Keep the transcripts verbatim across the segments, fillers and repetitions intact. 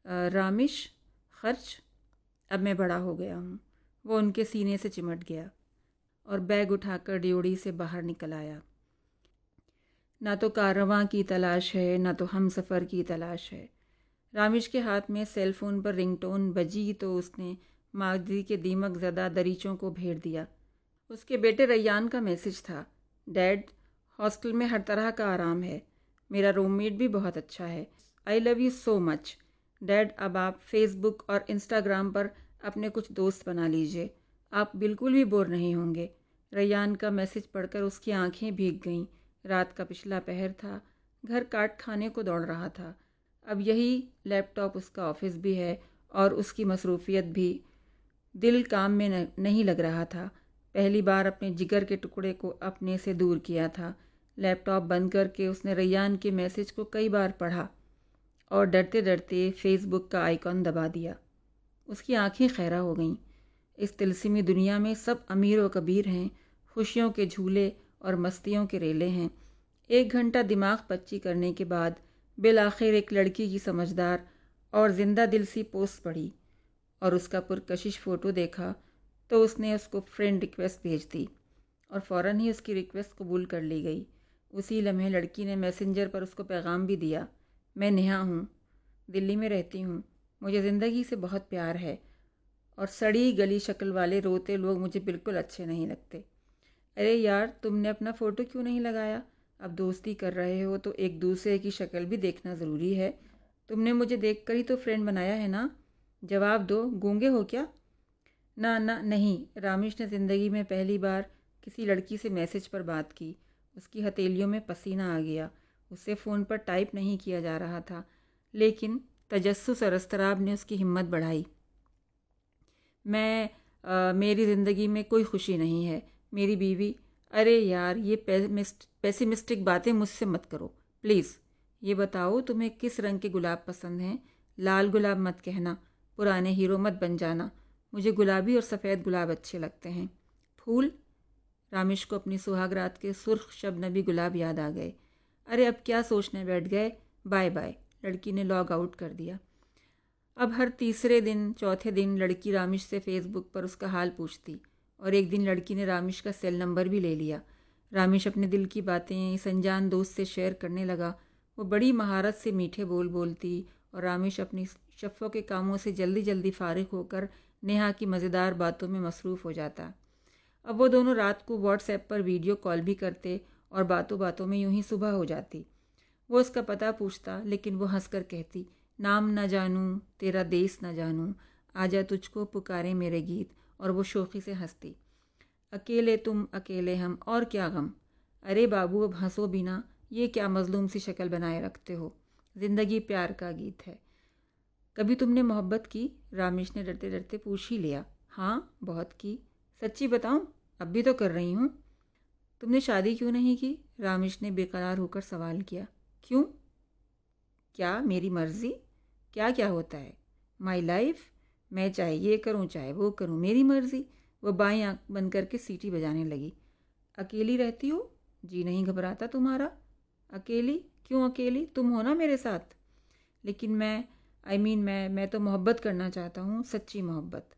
रामिश, खर्च, अब मैं बड़ा हो गया हूँ। वो उनके सीने से चिमट गया और बैग उठाकर ड्योढ़ी से बाहर निकल आया। ना तो कारवां की तलाश है, ना तो हम सफ़र की तलाश है। रामिश के हाथ में सेल फोन पर रिंगटोन बजी तो उसने माजी के दीमक ज़दा दरीचों को भेड़ दिया। उसके बेटे रैयान का मैसेज था, डैड, हॉस्टल में हर तरह का आराम है। मेरा रूममेट भी बहुत अच्छा है। I love you so much. Dad, अब आप फेसबुक और इंस्टाग्राम पर अपने कुछ दोस्त बना लीजिए। आप बिल्कुल भी बोर नहीं होंगे। रैयान का मैसेज पढ़कर उसकी आंखें भीग गईं। रात का पिछला पहर था। घर काट खाने को दौड़ रहा था। अब यही लैपटॉप उसका ऑफिस भी है और उसकी मसरूफियत भी। दिल काम में न, नहीं लग रहा था। पहली बार अपने जिगर के टुकड़े को अपने से दूर किया था। लैपटॉप बंद करके उसने रैयान के मैसेज को कई बार पढ़ा और डरते डरते फेसबुक का आइकॉन दबा दिया। उसकी आंखें खैरा हो गईं। इस तिलस्मी दुनिया में सब अमीर व कबीर हैं, खुशियों के झूले और मस्तियों के रेले हैं। एक घंटा दिमाग पच्ची करने के बाद बिल आखिर एक लड़की की समझदार और जिंदा दिल सी पोस्ट पढ़ी और उसका पुरकशिश फ़ोटो देखा तो उसने उसको फ्रेंड रिक्वेस्ट भेज दी और फ़ौरन ही उसकी रिक्वेस्ट कबूल कर ली गई। उसी लम्हे लड़की ने मैसेंजर पर उसको पैगाम भी दिया, मैं नेहा हूँ, दिल्ली में रहती हूँ, मुझे ज़िंदगी से बहुत प्यार है और सड़ी गली शक्ल वाले रोते लोग मुझे बिल्कुल अच्छे नहीं लगते। अरे यार, तुमने अपना फ़ोटो क्यों नहीं लगाया? अब दोस्ती कर रहे हो तो एक दूसरे की शक्ल भी देखना ज़रूरी है। तुमने मुझे देखकर ही तो फ्रेंड बनाया है ना? जवाब दो, गूंगे हो क्या? ना ना नहीं। रामिश ने ज़िंदगी में पहली बार किसी लड़की से मैसेज पर बात की। उसकी हथेलियों में पसीना आ गया। उससे फ़ोन पर टाइप नहीं किया जा रहा था, लेकिन तजस्सुस और अस्तराब ने उसकी हिम्मत बढ़ाई। मैं आ, मेरी ज़िंदगी में कोई खुशी नहीं है, मेरी बीवी। अरे यार, ये पेसिमिस्टिक बातें मुझसे मत करो प्लीज़। ये बताओ तुम्हें किस रंग के गुलाब पसंद हैं? लाल गुलाब मत कहना, पुराने हीरो मत बन जाना। मुझे गुलाबी और सफ़ेद गुलाब अच्छे लगते हैं। फूल? रामिश को अपनी सुहागरात के सुर्ख शबनबी गुलाब याद आ गए। अरे अब क्या सोचने बैठ गए? Bye bye. लड़की ने लॉग आउट कर दिया। अब हर तीसरे दिन चौथे दिन लड़की रामिश से फेसबुक पर उसका हाल पूछती और एक दिन लड़की ने रामिश का सेल नंबर भी ले लिया। रामिश अपने दिल की बातें इस अनजान दोस्त से शेयर करने लगा। वो बड़ी महारत से मीठे बोल बोलती और रामिश अपनी शफ़ों के कामों से जल्दी जल्दी फारिग होकर नेहा की मज़ेदार बातों में मसरूफ़ हो जाता। अब वो दोनों रात को व्हाट्सएप पर वीडियो कॉल भी करते और बातों बातों में यूं ही सुबह हो जाती। वो उसका पता पूछता, लेकिन वो हंसकर कहती, नाम न जानूं, तेरा देश न जानूं, आजा तुझको पुकारे मेरे गीत। और वो शोखी से हंसती। अकेले तुम अकेले हम, और क्या गम। अरे बाबू, अब हंसो भी ना, ये क्या मजलूम सी शक्ल बनाए रखते हो? ज़िंदगी प्यार का गीत है। कभी तुमने मोहब्बत की? रामिश ने डरते डरते पूछ ही लिया। हाँ, बहुत की। सच्ची बताऊं? अब भी तो कर रही हूँ। तुमने शादी क्यों नहीं की? रामिश ने बेकरार होकर सवाल किया। क्यों? क्या मेरी मर्ज़ी? क्या क्या होता है? My life. मैं चाहे ये करूं चाहे वो करूं, मेरी मर्ज़ी। वो बाईं आंख बंद करके सीटी बजाने लगी। अकेली रहती हो? जी नहीं घबराता तुम्हारा? अकेली? क्यों अकेली? तुम हो ना मेरे साथ। लेकिन मैं आई I मीन mean, मैं मैं तो मोहब्बत करना चाहता हूँ, सच्ची मोहब्बत।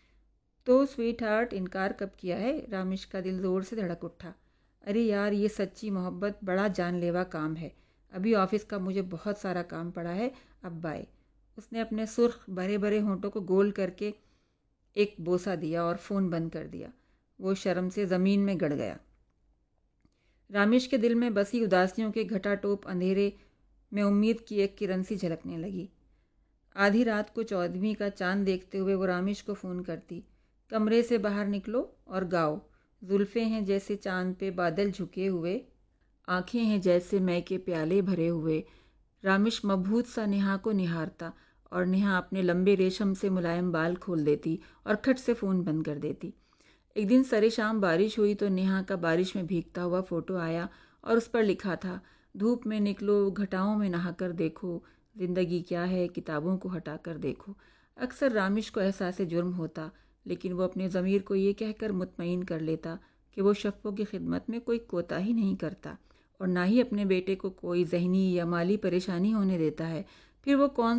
तो स्वीट हार्ट, इनकार कब किया है? रामिश का दिल ज़ोर से धड़क उठा। अरे यार, ये सच्ची मोहब्बत बड़ा जानलेवा काम है। अभी ऑफिस का मुझे बहुत सारा काम पड़ा है, अब बाय। उसने अपने सुर्ख भरे भरे होंठों को गोल करके एक बोसा दिया और फ़ोन बंद कर दिया। वो शर्म से ज़मीन में गड़ गया। रामिश के दिल में बसी उदासियों के घटाटोप अंधेरे में उम्मीद की एक किरण सी झलकने लगी। आधी रात को चौदहवीं का चांद देखते हुए वो रामिश को फ़ोन करती, कमरे से बाहर निकलो और गाओ। जुल्फ़ें हैं जैसे चांद पे बादल झुके हुए, आंखें हैं जैसे मई के प्याले भरे हुए। रामिश मबहूत सा नेहा को निहारता और नेहा अपने लंबे रेशम से मुलायम बाल खोल देती और खट से फ़ोन बंद कर देती। एक दिन सरे शाम बारिश हुई तो नेहा का बारिश में भीगता हुआ फ़ोटो आया और उस पर लिखा था, धूप में निकलो, घटाओं में नहाकर देखो, ज़िंदगी क्या है, किताबों को हटाकर देखो। अक्सर रामिश को एहसास जुर्म होता, लेकिन वो अपने ज़मीर को ये कहकर मुतमईन कर लेता कि वो शफ़ों की खिदमत में कोई कोताही नहीं करता और ना ही अपने बेटे को कोई जहनी या माली परेशानी होने देता है। फिर वो कौन